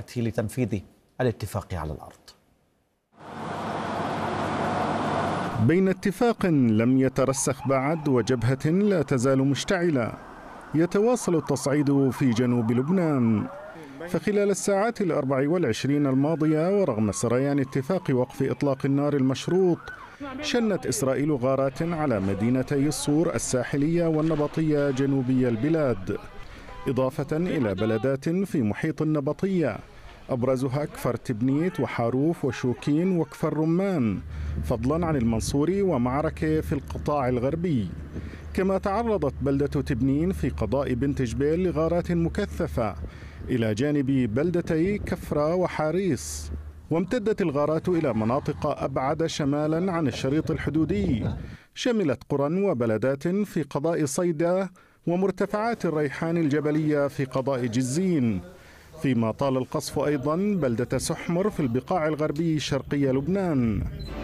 الوقت لتنفيذ الاتفاق على الأرض. بين اتفاق لم يترسخ بعد وجبهة لا تزال مشتعلة، يتواصل التصعيد في جنوب لبنان. فخلال الساعات 24 الماضية ورغم سريان اتفاق وقف إطلاق النار المشروط، شنت إسرائيل غارات على مدينتي الصور الساحلية والنبطية جنوبي البلاد، إضافة إلى بلدات في محيط النبطية أبرزها كفر تبنيت وحاروف وشوكين وكفر رمان، فضلا عن المنصور ومعركة في القطاع الغربي. كما تعرضت بلدة تبنين في قضاء بنت جبيل لغارات مكثفة إلى جانب بلدتي كفرة وحاريص. وامتدت الغارات إلى مناطق أبعد شمالا عن الشريط الحدودي، شملت قرى وبلدات في قضاء صيدا ومرتفعات الريحان الجبلية في قضاء جزين، فيما طال القصف أيضا بلدة سحمر في البقاع الغربي شرقي لبنان.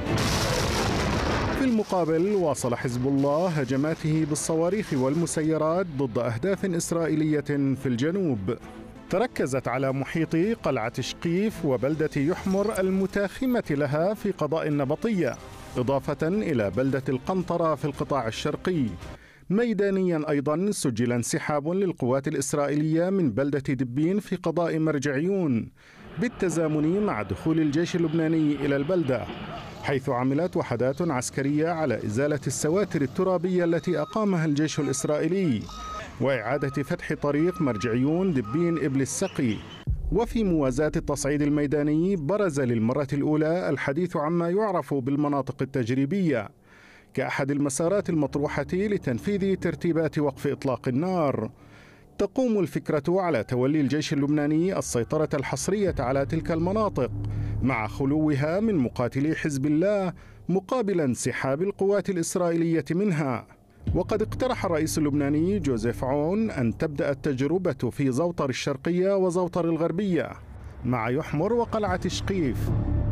في المقابل واصل حزب الله هجماته بالصواريخ والمسيرات ضد أهداف إسرائيلية في الجنوب، تركزت على محيط قلعة شقيف وبلدة يحمر المتاخمة لها في قضاء النبطية، إضافة إلى بلدة القنطرة في القطاع الشرقي. ميدانيا أيضا سجل انسحاب للقوات الإسرائيلية من بلدة دبين في قضاء مرجعيون بالتزامن مع دخول الجيش اللبناني إلى البلدة، حيث عملت وحدات عسكرية على إزالة السواتر الترابية التي أقامها الجيش الإسرائيلي وإعادة فتح طريق مرجعيون دبين إبل السقي. وفي موازاة التصعيد الميداني برز للمرة الأولى الحديث عما يعرف بالمناطق التجريبية كأحد المسارات المطروحة لتنفيذ ترتيبات وقف إطلاق النار. تقوم الفكرة على تولي الجيش اللبناني السيطرة الحصرية على تلك المناطق مع خلوها من مقاتلي حزب الله مقابل انسحاب القوات الإسرائيلية منها. وقد اقترح الرئيس اللبناني جوزيف عون أن تبدأ التجربة في زوطر الشرقية وزوطر الغربية مع يحمر وقلعة شقيف،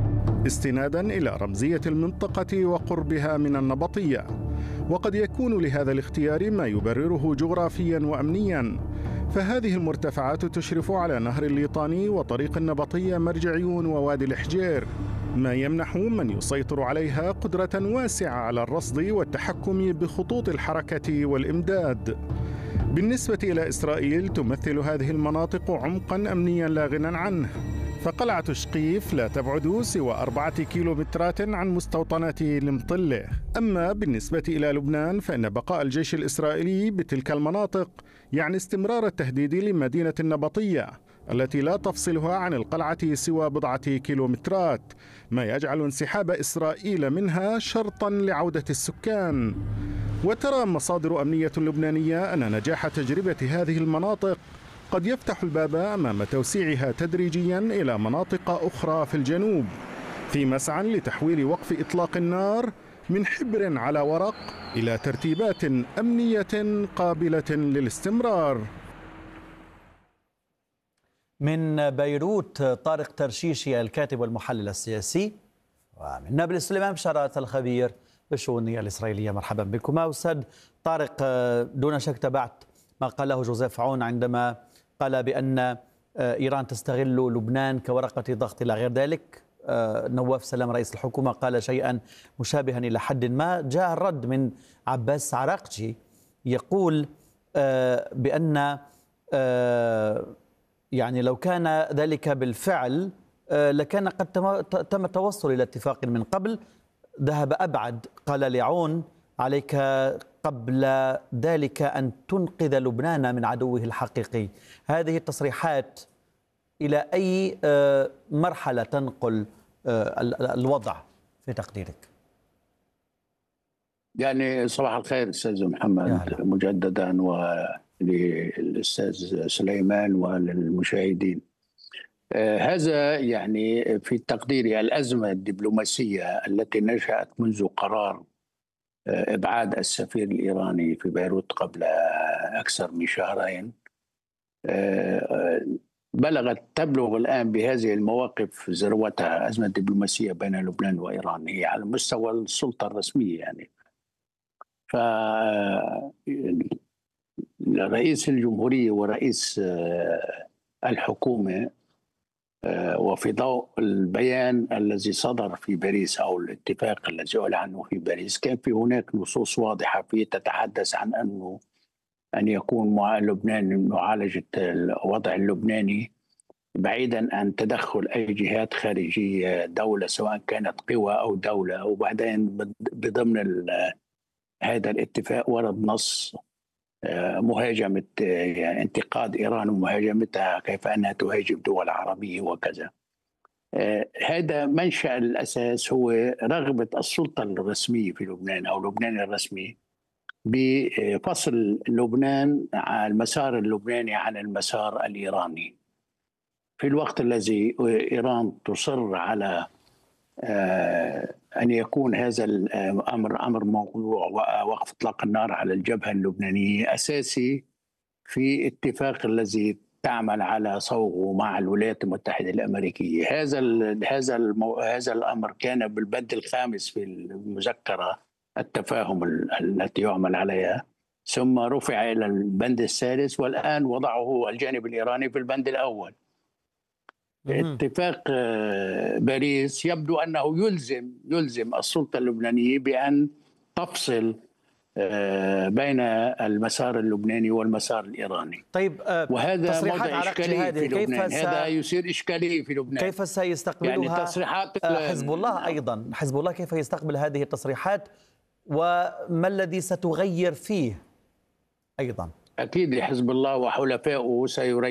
استنادا إلى رمزية المنطقة وقربها من النبطية. وقد يكون لهذا الاختيار ما يبرره جغرافيا وأمنيا، فهذه المرتفعات تشرف على نهر الليطاني وطريق النبطية مرجعيون ووادي الحجير، ما يمنح من يسيطر عليها قدرة واسعة على الرصد والتحكم بخطوط الحركة والإمداد. بالنسبة إلى إسرائيل تمثل هذه المناطق عمقا أمنيا لا غنى عنه، فقلعة شقيف لا تبعد سوى 4 كيلومترات عن مستوطنات المطلة. أما بالنسبة إلى لبنان فإن بقاء الجيش الإسرائيلي بتلك المناطق يعني استمرار التهديد لمدينة النبطية التي لا تفصلها عن القلعة سوى بضعة كيلومترات، ما يجعل انسحاب إسرائيل منها شرطا لعودة السكان. وترى مصادر أمنية لبنانية أن نجاح تجربة هذه المناطق قد يفتح الباب أمام توسيعها تدريجيا إلى مناطق أخرى في الجنوب، في مسعى لتحويل وقف إطلاق النار من حبر على ورق إلى ترتيبات أمنية قابلة للاستمرار. من بيروت طارق ترشيشي الكاتب والمحلل السياسي، ومن نابلس سليمان بشارات الخبير بالشؤون الإسرائيلية. مرحبا بكما أستاذ طارق. دون شك تابعت ما قاله جوزيف عون عندما قال بأن إيران تستغل لبنان كورقة ضغط إلى غير ذلك. نواف سلام رئيس الحكومة قال شيئا مشابها إلى حد ما. جاء الرد من عباس عراقجي يقول بأن يعني لو كان ذلك بالفعل لكان قد تم التوصل إلى اتفاق من قبل. ذهب أبعد، قال لعون عليك قبل ذلك أن تنقذ لبنان من عدوه الحقيقي. هذه التصريحات إلى أي مرحلة تنقل الوضع في تقديرك؟ يعني صباح الخير أستاذ محمد مجددا، وللأستاذ سليمان وللمشاهدين. هذا يعني في تقديري الأزمة الدبلوماسية التي نشأت منذ قرار إبعاد السفير الإيراني في بيروت قبل أكثر من شهرين تبلغ الآن بهذه المواقف ذروتها. أزمة دبلوماسية بين لبنان وإيران هي على مستوى السلطة الرسمية، يعني رئيس الجمهورية ورئيس الحكومة وفي ضوء البيان الذي صدر في باريس أو الاتفاق الذي أعلن عنه في باريس، كان في هناك نصوص واضحة فيه تتحدث عن أن يكون لبنان معالجة الوضع اللبناني بعيدا عن تدخل أي جهات خارجية دولة، سواء كانت قوى أو دولة. وبعدين بضمن هذا الاتفاق ورد نص مهاجمة، يعني انتقاد إيران ومهاجمتها، كيف أنها تهاجم دول عربية وكذا. هذا منشأ الأساس هو رغبة السلطة الرسمية في لبنان أو لبنان الرسمي بفصل لبنان عن المسار اللبناني عن المسار الإيراني، في الوقت الذي إيران تصر على أن يكون هذا أمر موضوع وقف إطلاق النار على الجبهة اللبنانية أساسي في اتفاق الذي تعمل على صوغه مع الولايات المتحدة الأمريكية. هذا الأمر كان بالبند الخامس في المذكرة التفاهم التي يعمل عليها، ثم رفع إلى البند الثالث، والآن وضعه الجانب الإيراني في البند الأول. اتفاق باريس يبدو أنه يلزم السلطة اللبنانية بأن تفصل بين المسار اللبناني والمسار الإيراني. طيب، وهذا موضع إشكالي في لبنان، هذا يصير إشكالية في لبنان. كيف سيستقبلها يعني تصريحات حزب الله؟ أيضا حزب الله كيف يستقبل هذه التصريحات، وما الذي ستغير فيه أيضا؟ أكيد حزب الله وحلفائه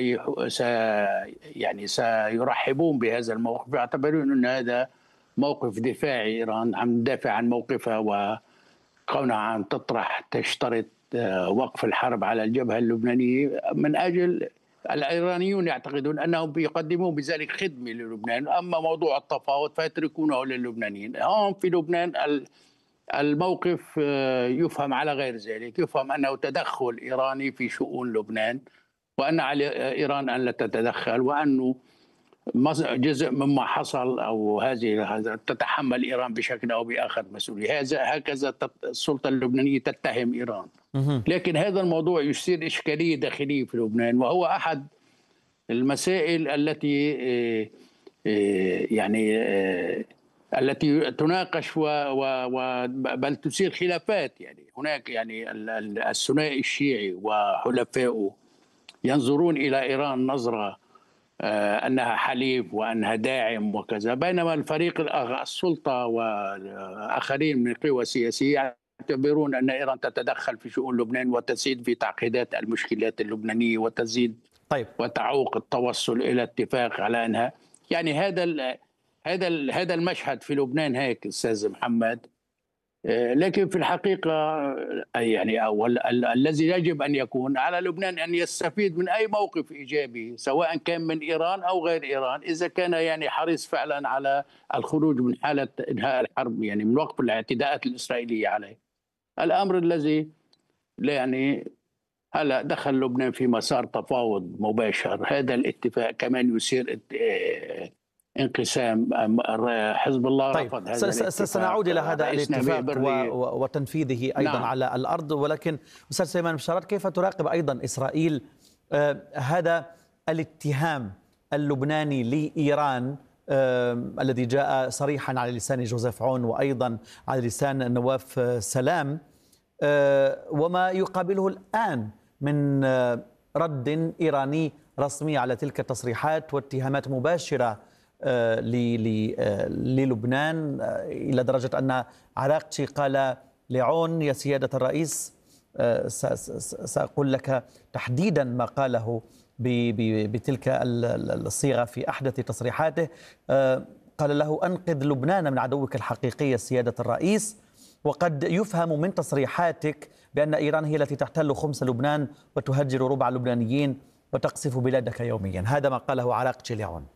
سيرحبون بهذا الموقف، يعتبرون أن هذا موقف دفاعي. إيران عم تدافع عن موقفها، وكونها عم تشترط وقف الحرب على الجبهة اللبنانية من أجل الإيرانيون يعتقدون أنهم يقدمون بذلك خدمة للبنان. أما موضوع التفاوض فيتركونه للبنانيين. هون في لبنان الموقف يفهم على غير ذلك، يفهم أنه تدخل إيراني في شؤون لبنان، وأن على إيران أن لا تتدخل، وأنه جزء مما حصل أو هذا تتحمل إيران بشكل أو بآخر مسؤولية. هكذا السلطة اللبنانية تتهم إيران. لكن هذا الموضوع يثير إشكالية داخلية في لبنان، وهو أحد المسائل التي التي تناقش بل تثير خلافات. يعني هناك الثنائي الشيعي وحلفائه ينظرون إلى إيران نظرة أنها حليف وأنها داعم وكذا، بينما الفريق السلطة وآخرين من القوى السياسية يعتبرون أن إيران تتدخل في شؤون لبنان وتزيد في تعقيدات المشكلات اللبنانية وتزيد وتعوق التوصل إلى اتفاق على أنها. يعني هذا المشهد في لبنان هيك أستاذ محمد. لكن في الحقيقة الذي يجب أن يكون على لبنان أن يستفيد من أي موقف إيجابي، سواء كان من إيران أو غير إيران، إذا كان حريص فعلا على الخروج من حالة إنهاء الحرب، من وقف الاعتداءات الإسرائيلية عليه. الأمر الذي هلا دخل لبنان في مسار تفاوض مباشر. هذا الاتفاق كمان يثير انقسام. حزب الله رفض هذا الاتفاق. سنعود إلى هذا الاتفاق وتنفيذه أيضا على الأرض. ولكن أستاذ سليمان بشارات، كيف تراقب أيضا إسرائيل هذا الاتهام اللبناني لإيران الذي جاء صريحا على لسان جوزيف عون وأيضا على لسان نواف سلام، وما يقابله الآن من رد إيراني رسمي على تلك التصريحات واتهامات مباشرة للبنان، إلى درجة أن عراقتشي قال لعون: يا سيادة الرئيس، سأقول لك تحديدا ما قاله بتلك الصيغة في أحدث تصريحاته. قال له: أنقذ لبنان من عدوك الحقيقي يا سيادة الرئيس. وقد يفهم من تصريحاتك بأن إيران هي التي تحتل خمس لبنان وتهجر ربع اللبنانيين وتقصف بلادك يوميا. هذا ما قاله عراقتشي لعون.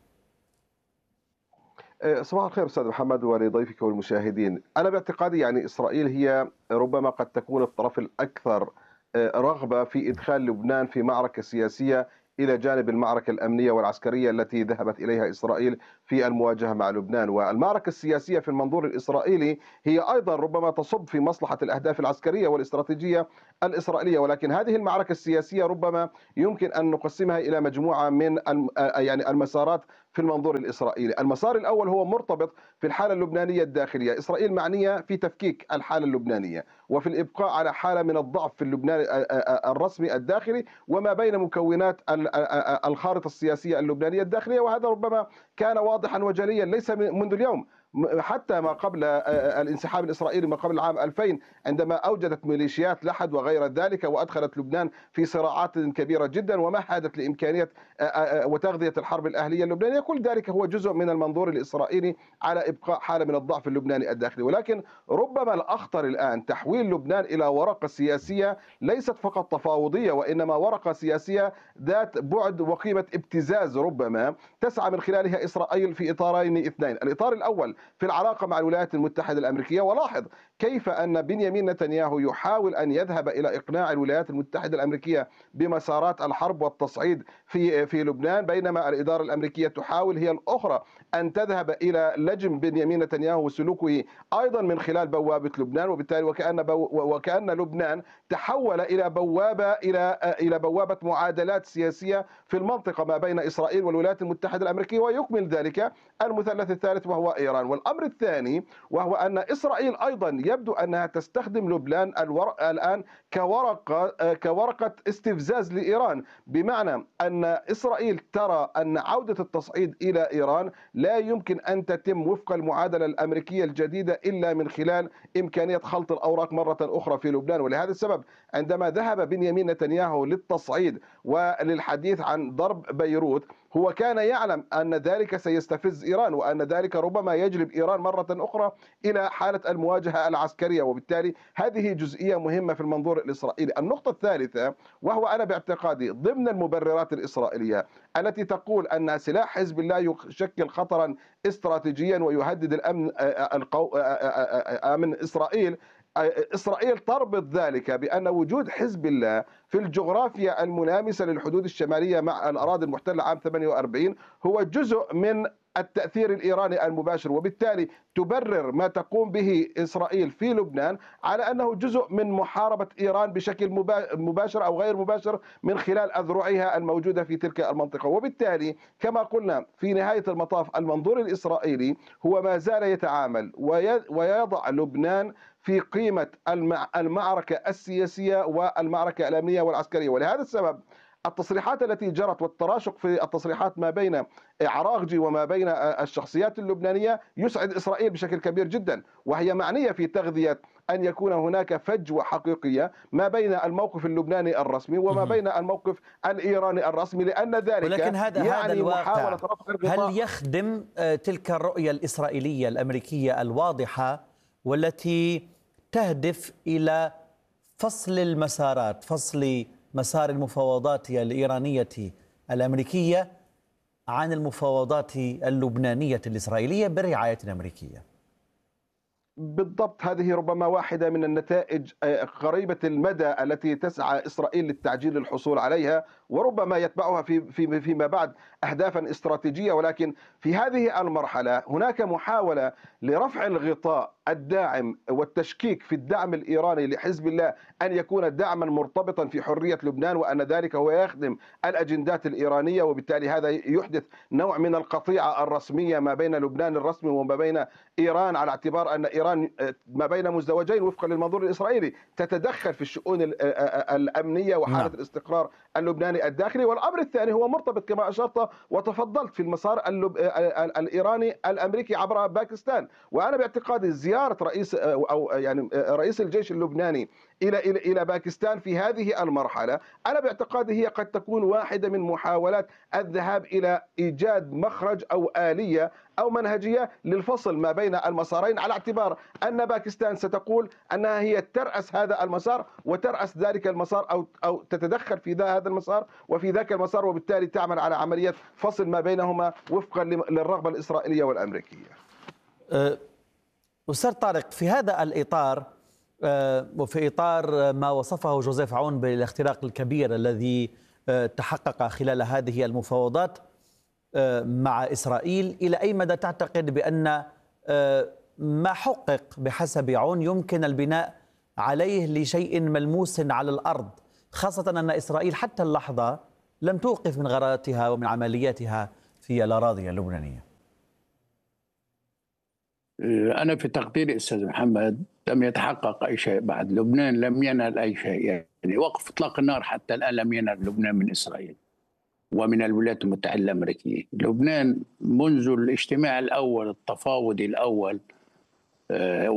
صباح الخير أستاذ محمد ولضيفك والمشاهدين. أنا باعتقادي إسرائيل هي ربما قد تكون الطرف الأكثر رغبة في إدخال لبنان في معركة سياسية إلى جانب المعركة الأمنية والعسكرية التي ذهبت إليها إسرائيل في المواجهة مع لبنان. والمعركة السياسية في المنظور الإسرائيلي هي أيضا ربما تصب في مصلحة الأهداف العسكرية والاستراتيجية الإسرائيلية، ولكن هذه المعركة السياسية ربما يمكن أن نقسمها إلى مجموعة من المسارات في المنظور الإسرائيلي. المسار الأول هو مرتبط في الحالة اللبنانية الداخلية. إسرائيل معنية في تفكيك الحالة اللبنانية وفي الإبقاء على حالة من الضعف في اللبنان الرسمي الداخلي وما بين مكونات الخارطة السياسية اللبنانية الداخلية، وهذا ربما كان واضحا وجليا ليس منذ اليوم، حتى ما قبل الانسحاب الإسرائيلي ما قبل العام 2000 عندما أوجدت ميليشيات لحد وغير ذلك وأدخلت لبنان في صراعات كبيرة جدا ومهدت لإمكانية وتغذية الحرب الأهلية اللبنانية. كل ذلك هو جزء من المنظور الإسرائيلي على إبقاء حالة من الضعف اللبناني الداخلي. ولكن ربما الأخطر الآن تحويل لبنان إلى ورقة سياسية ليست فقط تفاوضية، وإنما ورقة سياسية ذات بعد وقيمة ابتزاز ربما تسعى من خلالها إسرائيل في إطارين اثنين. الإطار الأول في العلاقة مع الولايات المتحدة الأمريكية، ولاحظ كيف أن بنيامين نتنياهو يحاول أن يذهب إلى إقناع الولايات المتحدة الأمريكية بمسارات الحرب والتصعيد في لبنان، بينما الإدارة الأمريكية تحاول هي الأخرى أن تذهب إلى لجم بنيامين نتنياهو وسلوكه أيضا من خلال بوابة لبنان، وبالتالي وكأن لبنان تحول إلى بوابة معادلات سياسية في المنطقة ما بين إسرائيل والولايات المتحدة الأمريكية، ويكمل ذلك المثلث الثالث وهو إيران. والأمر الثاني وهو أن إسرائيل أيضا يبدو أنها تستخدم لبنان الآن كورقة استفزاز لإيران، بمعنى أن إسرائيل ترى أن عودة التصعيد إلى إيران لا يمكن أن تتم وفق المعادلة الأمريكية الجديدة إلا من خلال إمكانية خلط الأوراق مرة أخرى في لبنان. ولهذا السبب عندما ذهب بنيامين نتنياهو للتصعيد وللحديث عن ضرب بيروت هو كان يعلم أن ذلك سيستفز إيران، وأن ذلك ربما يجلب إيران مرة أخرى إلى حالة المواجهة العسكرية، وبالتالي هذه جزئية مهمة في المنظور الإسرائيلي. النقطة الثالثة وهو أنا باعتقادي ضمن المبررات الإسرائيلية التي تقول أن سلاح حزب الله يشكل خطرا استراتيجيا ويهدد أمن إسرائيل تربط ذلك بأن وجود حزب الله في الجغرافيا الملامسة للحدود الشمالية مع الأراضي المحتلة عام 48 هو جزء من التأثير الإيراني المباشر، وبالتالي تبرر ما تقوم به إسرائيل في لبنان على أنه جزء من محاربة إيران بشكل مباشر أو غير مباشر من خلال أذرعها الموجودة في تلك المنطقة. وبالتالي كما قلنا في نهاية المطاف المنظور الإسرائيلي هو ما زال يتعامل ويضع لبنان في قيمة المعركة السياسية والمعركة الأمنية والعسكرية. ولهذا السبب التصريحات التي جرت والتراشق في التصريحات ما بين عراقجي وما بين الشخصيات اللبنانية يسعد إسرائيل بشكل كبير جدا، وهي معنية في تغذية أن يكون هناك فجوة حقيقية ما بين الموقف اللبناني الرسمي وما بين الموقف الإيراني الرسمي، لأن ذلك ولكن هذا الواقع هل يخدم تلك الرؤية الإسرائيلية الأمريكية الواضحة والتي تهدف إلى فصل المسارات، فصل مسار المفاوضات الإيرانية الأمريكية عن المفاوضات اللبنانية الإسرائيلية بالرعاية الأمريكية؟ بالضبط، هذه ربما واحدة من النتائج قريبة المدى التي تسعى إسرائيل للتعجيل للحصول عليها، وربما يتبعها فيما بعد أهدافا استراتيجية. ولكن في هذه المرحلة هناك محاولة لرفع الغطاء الداعم والتشكيك في الدعم الإيراني لحزب الله أن يكون دعما مرتبطا في حرية لبنان، وأن ذلك هو يخدم الأجندات الإيرانية، وبالتالي هذا يحدث نوع من القطيعة الرسمية ما بين لبنان الرسمي وما بين إيران، على اعتبار أن إيران ما بين مزدوجين وفقا للمنظور الإسرائيلي تتدخل في الشؤون الأمنية وحالة الاستقرار اللبناني الداخلي. والأمر الثاني هو مرتبط كما أشرت وتفضلت في المسار الإيراني الأمريكي عبر باكستان. وأنا باعتقادي زيارة رئيس الجيش اللبناني إلى باكستان في هذه المرحلة أنا باعتقادي هي قد تكون واحدة من محاولات الذهاب إلى إيجاد مخرج أو آلية أو منهجية للفصل ما بين المسارين، على اعتبار أن باكستان ستقول أنها هي ترأس هذا المسار وترأس ذلك المسار أو تتدخل في هذا المسار وفي ذاك المسار، وبالتالي تعمل على عملية فصل ما بينهما وفقا للرغبة الإسرائيلية والأمريكية. أستاذ طارق، في هذا الإطار وفي إطار ما وصفه جوزيف عون بالاختراق الكبير الذي تحقق خلال هذه المفاوضات مع إسرائيل، إلى أي مدى تعتقد بأن ما حقق بحسب عون يمكن البناء عليه لشيء ملموس على الأرض، خاصة أن إسرائيل حتى اللحظة لم توقف من غاراتها ومن عملياتها في الأراضي اللبنانية؟ أنا في تقديري أستاذ محمد لم يتحقق أي شيء بعد. لبنان لم ينال أي شيء، يعني وقف إطلاق النار حتى الآن لم ينال لبنان من إسرائيل ومن الولايات المتحدة الأمريكية. لبنان منذ الاجتماع الأول التفاوضي الأول